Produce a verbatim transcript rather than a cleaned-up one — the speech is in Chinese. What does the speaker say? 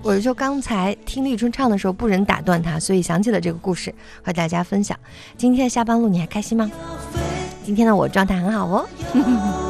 我就刚才听立春唱的时候不忍打断他，所以想起了这个故事和大家分享。今天下班路你还开心吗？今天的我状态很好哦